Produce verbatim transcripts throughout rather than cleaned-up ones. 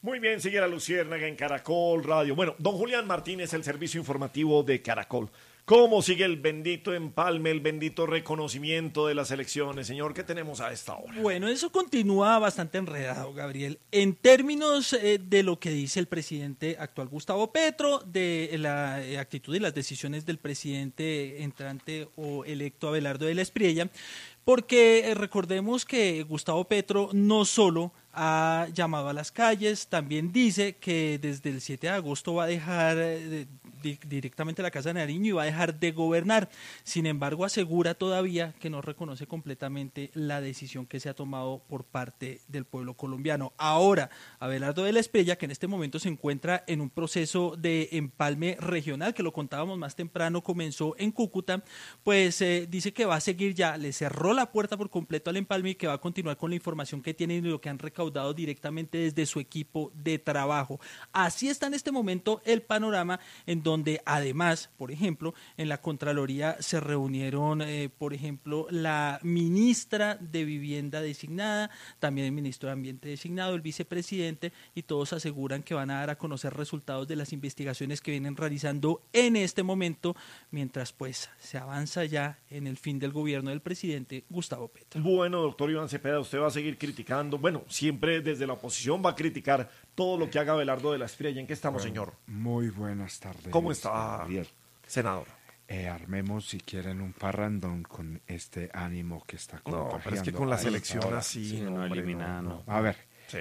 Muy bien, sigue la Luciérnaga en Caracol Radio. Bueno, don Julián Martínez, el servicio informativo de Caracol. ¿Cómo sigue el bendito empalme, el bendito reconocimiento de las elecciones? Señor, ¿qué tenemos a esta hora? Bueno, eso continúa bastante enredado, Gabriel. En términos eh, de lo que dice el presidente actual Gustavo Petro, de la eh, actitud y las decisiones del presidente entrante o electo Abelardo de la Espriella, porque eh, recordemos que Gustavo Petro no solo ha llamado a las calles, también dice que desde el siete de agosto va a dejar eh, di directamente la Casa de Nariño y va a dejar de gobernar. Sin embargo, asegura todavía que no reconoce completamente la decisión que se ha tomado por parte del pueblo colombiano. Ahora, Abelardo de la Espriella, que en este momento se encuentra en un proceso de empalme regional, que lo contábamos más temprano, comenzó en Cúcuta, pues eh, dice que va a seguir ya, le cerró la puerta por completo al empalme y que va a continuar con la información que tiene y lo que han recaudado directamente desde su equipo de trabajo. Así está en este momento el panorama, en donde además, por ejemplo, en la Contraloría se reunieron, eh, por ejemplo, la ministra de Vivienda designada, también el ministro de Ambiente designado, el vicepresidente, y todos aseguran que van a dar a conocer resultados de las investigaciones que vienen realizando en este momento, mientras pues se avanza ya en el fin del gobierno del presidente Gustavo Petro. Bueno, doctor Iván Cepeda, usted va a seguir criticando, bueno, siempre desde la oposición va a criticar todo lo que haga Abelardo de la Espriella. ¿En qué estamos, Bueno, señor? Muy buenas tardes. ¿Cómo está, Gabriel? senador? Eh, armemos, si quieren, un parrandón con este ánimo que está contagiando. No, pero es que con la ahí selección ahora. así, Sí, no, no, hombre, elimina, no, no. A ver, Sí.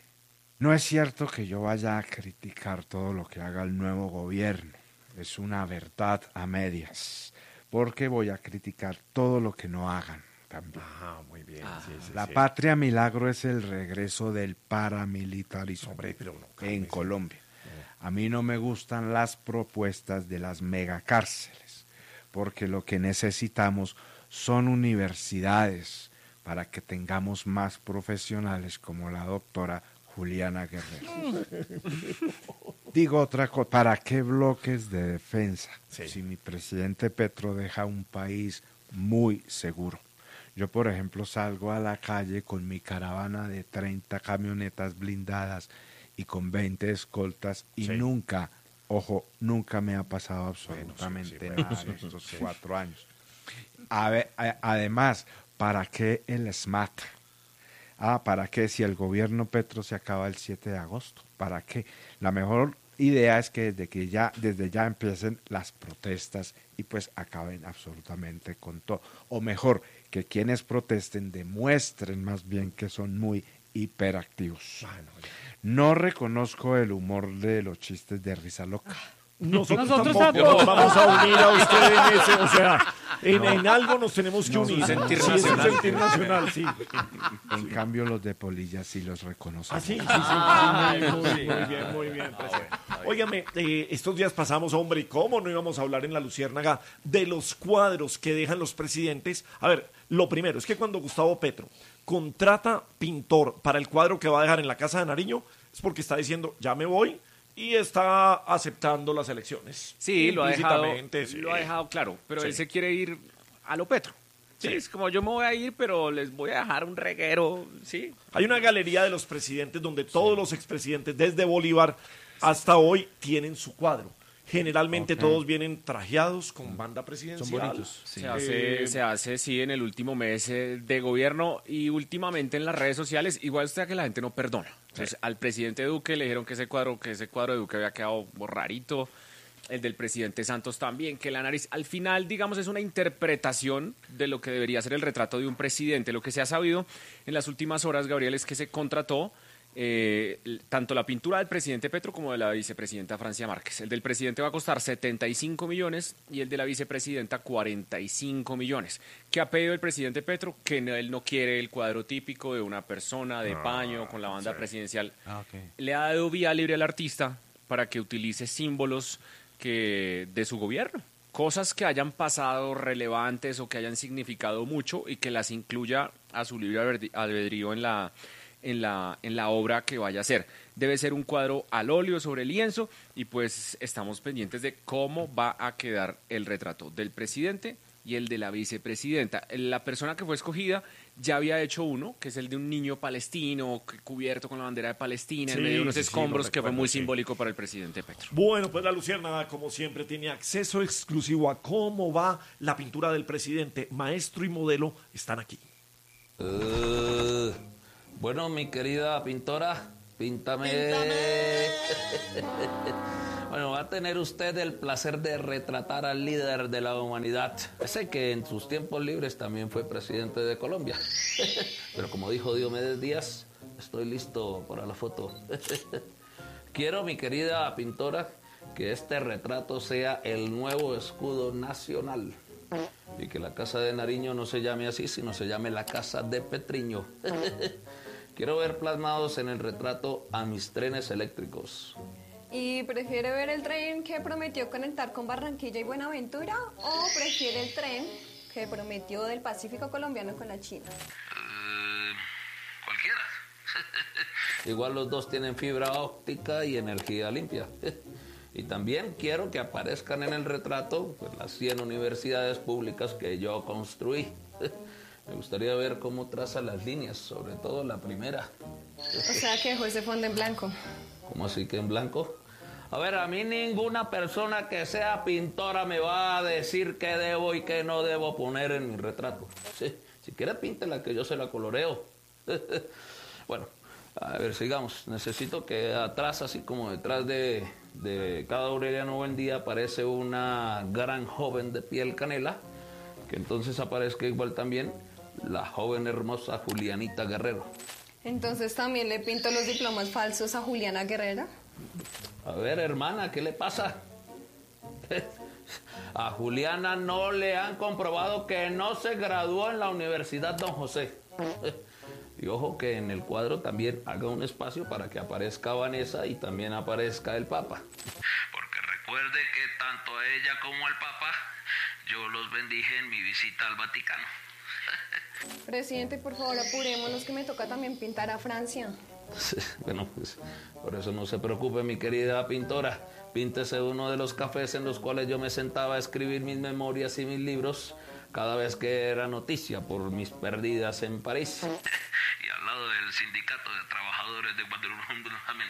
no es cierto que yo vaya a criticar todo lo que haga el nuevo gobierno. Es una verdad a medias, porque voy a criticar todo lo que no hagan también. Ah, muy bien. Ah, sí, sí, La sí. patria milagro es el regreso del paramilitarismo Hombre, pero no, en cálmese. Colombia. A mí no me gustan las propuestas de las megacárceles, porque lo que necesitamos son universidades para que tengamos más profesionales como la doctora Juliana Guerrero. Digo otra cosa, ¿para qué bloques de defensa? Sí. Si mi presidente Petro deja un país muy seguro. Yo, por ejemplo, salgo a la calle con mi caravana de treinta camionetas blindadas y con veinte escoltas y Sí. nunca, ojo, nunca me ha pasado absolutamente Bueno, sí, sí, nada bueno, en sí, estos sí. cuatro años. A ver, a- además, ¿para qué el SMAT? Ah, ¿para qué? Si el gobierno Petro se acaba el siete de agosto, ¿para qué? La mejor idea es que desde que ya, desde ya empiecen las protestas y pues acaben absolutamente con todo. O mejor, que quienes protesten demuestren más bien que son muy hiperactivos. Bueno, ya. No reconozco el humor de los chistes de risa loca. Nosotros, Nosotros tampoco, tampoco. nos vamos a unir a usted en ese, o sea, en, en algo nos tenemos que No, unir. es un sentir Sí, es un nacional. sentir nacional, sí. En cambio, los de Polilla sí los reconozco. Ah, sí, sí, sí, sí, muy, muy, muy bien, muy bien, presidente. Óigame, eh, estos días pasamos, hombre, ¿y cómo no íbamos a hablar en la Luciérnaga de los cuadros que dejan los presidentes? A ver, lo primero es que cuando Gustavo Petro contrata pintor para el cuadro que va a dejar en la Casa de Nariño, es porque está diciendo, ya me voy, y está aceptando las elecciones. Sí, lo ha dejado, Implícitamente, sí. lo ha dejado claro, pero Sí. él se quiere ir a lo Petro. Sí, Sí. es como yo me voy a ir, pero les voy a dejar un reguero, sí. Hay una galería de los presidentes donde todos los expresidentes, desde Bolívar hasta hoy, tienen su cuadro. Generalmente Ok. todos vienen trajeados con banda presidencial. Son bonitos. Se hace, Eh, se hace, sí, en el último mes eh, de gobierno y últimamente en las redes sociales, igual usted que la gente no perdona. Entonces, al presidente Duque le dijeron que ese cuadro, que ese cuadro de Duque había quedado rarito, el del presidente Santos también, que la nariz, al final, digamos, es una interpretación de lo que debería ser el retrato de un presidente. Lo que se ha sabido en las últimas horas, Gabriel, es que se contrató eh, tanto la pintura del presidente Petro como de la vicepresidenta Francia Márquez. El del presidente va a costar setenta y cinco millones y el de la vicepresidenta cuarenta y cinco millones. ¿Qué ha pedido el presidente Petro? Que no, él no quiere el cuadro típico de una persona de paño con la banda sí. presidencial. Ah, ok. Le ha dado vía libre al artista para que utilice símbolos que de su gobierno. Cosas que hayan pasado relevantes o que hayan significado mucho y que las incluya a su libre alberdi- albedrío en la, en la, en la obra que vaya a hacer. Debe ser un cuadro al óleo sobre lienzo y pues estamos pendientes de cómo va a quedar el retrato del presidente y el de la vicepresidenta. La persona que fue escogida ya había hecho uno, que es el de un niño palestino cubierto con la bandera de Palestina, Sí, en medio de unos sí, sí, escombros, lo que fue recuerdo, muy sí. simbólico para el presidente Petro. Bueno, pues la Luciérnaga, como siempre, tiene acceso exclusivo a cómo va la pintura del presidente. Maestro y modelo están aquí. Uh, bueno, mi querida pintora, píntame. Bueno, va a tener usted el placer de retratar al líder de la humanidad. Ese que en sus tiempos libres también fue presidente de Colombia. Pero como dijo Diomedes Díaz, estoy listo para la foto. Quiero, mi querida pintora, que este retrato sea el nuevo escudo nacional. Y que la Casa de Nariño no se llame así, sino se llame la Casa de Petriño. Quiero ver plasmados en el retrato a mis trenes eléctricos. ¿Y prefiere ver el tren que prometió conectar con Barranquilla y Buenaventura o prefiere el tren que prometió del Pacífico colombiano con la China? Uh, cualquiera. Igual los dos tienen fibra óptica y energía limpia. Y también quiero que aparezcan en el retrato pues, las cien universidades públicas que yo construí. Me gustaría ver cómo traza las líneas, sobre todo la primera. O sea que dejó ese fondo en blanco. ¿Cómo así que en blanco? A ver, a mí ninguna persona que sea pintora me va a decir qué debo y qué no debo poner en mi retrato. Sí, si quiere píntela que yo se la coloreo. Bueno, a ver, sigamos. Necesito que atrás, así como detrás de, de cada Aureliano Buendía, aparece una gran joven de piel canela, que entonces aparezca igual también la joven hermosa Julianita Guerrero. Entonces también le pinto los diplomas falsos a Juliana Guerrero. A ver, hermana, ¿qué le pasa? A Juliana no le han comprobado que no se graduó en la Universidad Don José. Y ojo que en el cuadro también haga un espacio para que aparezca Vanessa y también aparezca el Papa. Porque recuerde que tanto a ella como al Papa yo los bendije en mi visita al Vaticano. Presidente, por favor, apurémonos que me toca también pintar a Francia. Bueno, pues por eso no se preocupe, mi querida pintora. Píntese uno de los cafés en los cuales yo me sentaba a escribir mis memorias y mis libros cada vez que era noticia por mis pérdidas en París. Y al lado del sindicato de trabajadores de Guadalajara.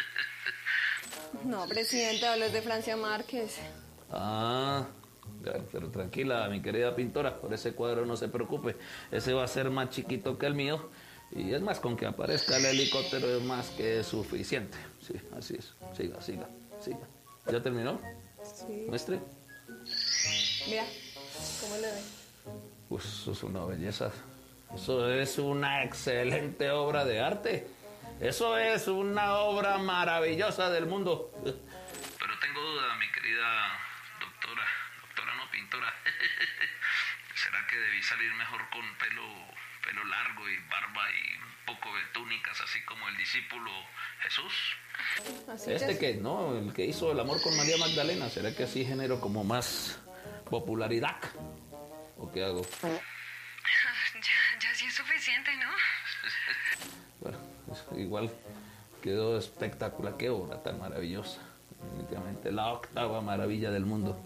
No, presidente, hablas de Francia Márquez. Ah, pero tranquila, mi querida pintora, por ese cuadro no se preocupe. Ese va a ser más chiquito que el mío. Y es más, con que aparezca el helicóptero es más que suficiente. Sí, así es. Siga, siga, siga. ¿Ya terminó? Sí. ¿Muestre? Mira, ¿cómo le ve? Pues eso es una belleza. Eso es una excelente obra de arte. Eso es una obra maravillosa del mundo. Pero tengo duda, mi querida doctora. Doctora, no pintora. ¿Será que debí salir mejor con pelo... pelo largo y barba y un poco de túnicas, así como el discípulo Jesús? Así Este ya- que, ¿no? El que hizo el amor con María Magdalena. ¿Será que así genero como más popularidad? ¿O qué hago? Ya, ya sí es suficiente, ¿no? Bueno, pues, igual quedó espectacular. Qué obra tan maravillosa. Definitivamente la octava maravilla del mundo.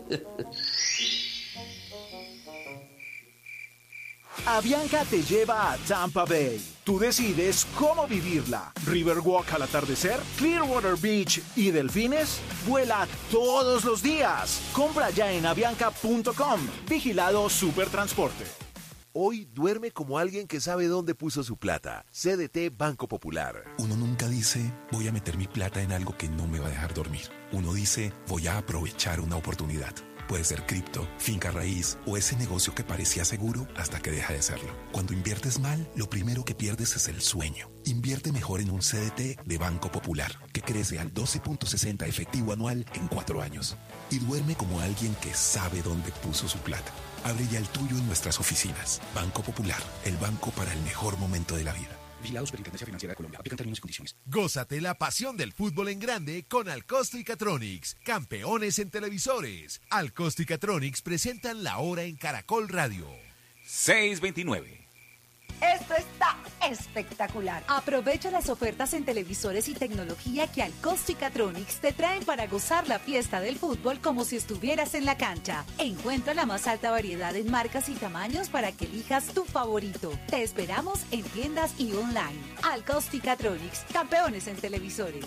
Avianca te lleva a Tampa Bay. Tú decides cómo vivirla. Riverwalk al atardecer, Clearwater Beach y delfines. Vuela todos los días. Compra ya en avianca punto com. Vigilado Supertransporte. Hoy duerme como alguien que sabe dónde puso su plata. C D T Banco Popular. Uno nunca dice, voy a meter mi plata en algo que no me va a dejar dormir. Uno dice, voy a aprovechar una oportunidad. Puede ser cripto, finca raíz o ese negocio que parecía seguro hasta que deja de serlo. Cuando inviertes mal, lo primero que pierdes es el sueño. Invierte mejor en un C D T de Banco Popular, que crece al doce punto sesenta efectivo anual en cuatro años. Y duerme como alguien que sabe dónde puso su plata. Abre ya el tuyo en nuestras oficinas. Banco Popular, el banco para el mejor momento de la vida. Vigilado Superintendencia Financiera de Colombia. Aplican términos y condiciones. Gózate la pasión del fútbol en grande con Alcosto y Catronics, campeones en televisores. Alcosto y Catronics presentan la hora en Caracol Radio. seis veintinueve. Esto está espectacular. Aprovecha las ofertas en televisores y tecnología que Alcosto y Catronics te traen para gozar la fiesta del fútbol como si estuvieras en la cancha. Encuentra la más alta variedad en marcas y tamaños para que elijas tu favorito. Te esperamos en tiendas y online. Alcosto y Catronics, campeones en televisores.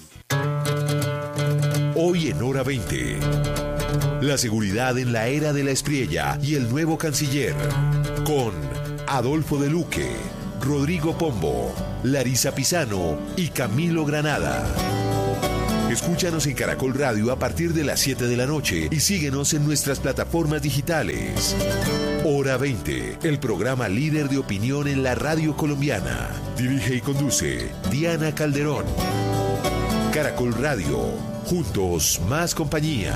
Hoy en Hora veinte. La seguridad en la era de la Espriella y el nuevo canciller. Con Adolfo de Luque, Rodrigo Pombo, Larisa Pisano y Camilo Granada. Escúchanos en Caracol Radio a partir de las siete de la noche y síguenos en nuestras plataformas digitales. Hora veinte, el programa líder de opinión en la radio colombiana. Dirige y conduce Diana Calderón. Caracol Radio, juntos más compañía.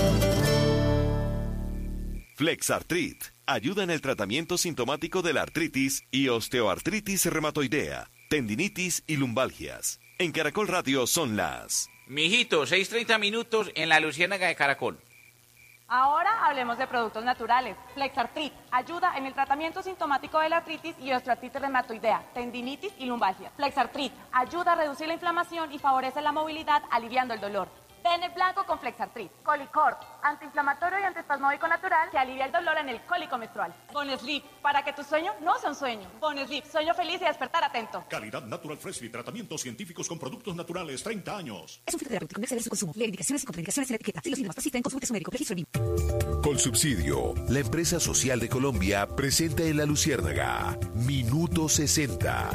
Flexartrit ayuda en el tratamiento sintomático de la artritis y osteoartritis reumatoidea, tendinitis y lumbalgias. En Caracol Radio son las... Mijito, seis treinta minutos en la Luciérnaga de Caracol. Ahora hablemos de productos naturales. Flexartrit ayuda en el tratamiento sintomático de la artritis y osteoartritis reumatoidea, tendinitis y lumbalgia. Flexartrit ayuda a reducir la inflamación y favorece la movilidad, aliviando el dolor. Tene blanco con Flexartrit. Colicort, antiinflamatorio y antiespasmódico natural que alivia el dolor en el cólico menstrual. Bonesleep, para que tu sueño no sea un sueño. Bonesleep, sueño feliz y despertar atento. Calidad Natural Fresh y tratamientos científicos con productos naturales, treinta años. Es un fitoterapéutico, no exceder su consumo. Lee indicaciones y contraindicaciones en la etiqueta. Si los síntomas persisten, consulte a su médico. Registro B I M. Colsubsidio, la empresa social de Colombia, presenta en la Luciérnaga Minuto sesenta.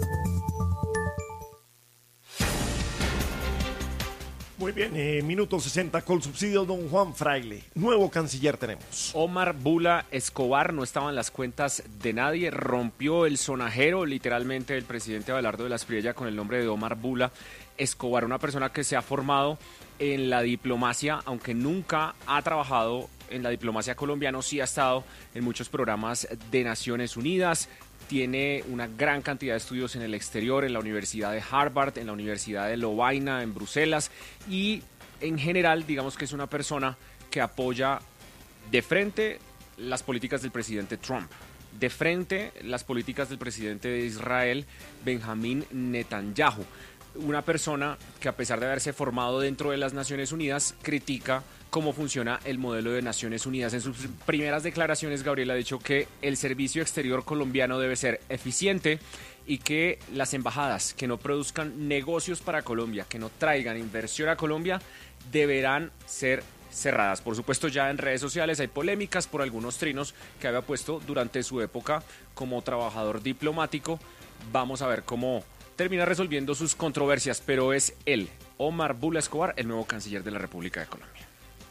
Muy bien, eh, minuto sesenta, Colsubsidio, don Juan Fraile. Nuevo canciller tenemos. Omar Bula Escobar no estaba en las cuentas de nadie, rompió el sonajero literalmente del presidente Abelardo de la Espriella con el nombre de Omar Bula Escobar, una persona que se ha formado en la diplomacia, aunque nunca ha trabajado en la diplomacia colombiana, sí ha estado en muchos programas de Naciones Unidas. Tiene una gran cantidad de estudios en el exterior, en la Universidad de Harvard, en la Universidad de Lovaina, en Bruselas, y en general, digamos que es una persona que apoya de frente las políticas del presidente Trump, de frente las políticas del presidente de Israel, Benjamín Netanyahu. Una persona que, a pesar de haberse formado dentro de las Naciones Unidas, critica cómo funciona el modelo de Naciones Unidas. En sus primeras declaraciones, Gabriel ha dicho que el servicio exterior colombiano debe ser eficiente y que las embajadas que no produzcan negocios para Colombia, que no traigan inversión a Colombia, deberán ser cerradas. Por supuesto, ya en redes sociales hay polémicas por algunos trinos que había puesto durante su época como trabajador diplomático. Vamos a ver cómo termina resolviendo sus controversias, pero es él, Omar Bula Escobar, el nuevo canciller de la República de Colombia.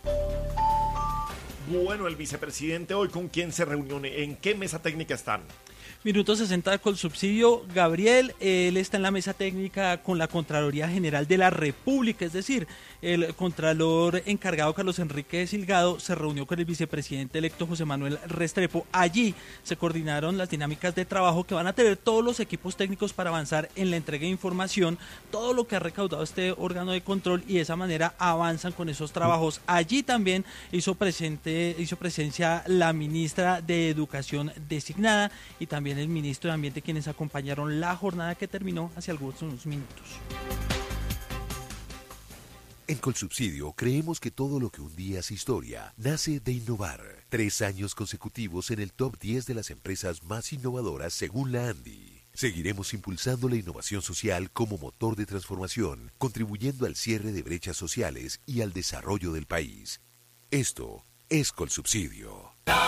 Bueno, el vicepresidente hoy, ¿con quién se reunió? ¿En qué mesa técnica están? Minuto sesenta de Colsubsidio. Gabriel, él está en la mesa técnica con la Contraloría General de la República, es decir, el contralor encargado Carlos Enrique Silgado se reunió con el vicepresidente electo José Manuel Restrepo. Allí se coordinaron las dinámicas de trabajo que van a tener todos los equipos técnicos para avanzar en la entrega de información, todo lo que ha recaudado este órgano de control, y de esa manera avanzan con esos trabajos. Allí también hizo presente, hizo presencia la ministra de Educación designada y también el ministro de Ambiente, quienes acompañaron la jornada que terminó hace algunos minutos. En Colsubsidio creemos que todo lo que un día es historia nace de innovar. Tres años consecutivos en el top diez de las empresas más innovadoras según la ANDI. Seguiremos impulsando la innovación social como motor de transformación, contribuyendo al cierre de brechas sociales y al desarrollo del país. Esto es Colsubsidio.